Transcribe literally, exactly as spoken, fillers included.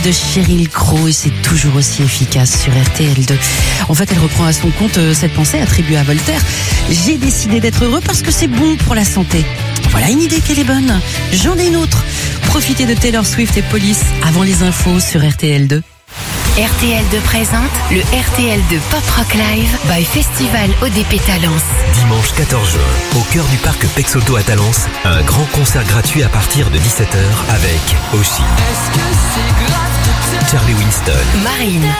De Sheryl Crow, et c'est toujours aussi efficace sur R T L deux. En fait, elle reprend à son compte euh, cette pensée attribuée à Voltaire. J'ai décidé d'être heureux parce que c'est bon pour la santé. Voilà une idée qu'elle est bonne. J'en ai une autre. Profitez de Taylor Swift et Police avant les infos sur R T L deux. R T L deux présente le R T L deux Pop Rock Live by Festival O D P Talence. Dimanche quatorze juin, au cœur du parc Pexauto à Talence, un grand concert gratuit à partir de dix-sept heures avec Oshi, Charlie Winston, Marine,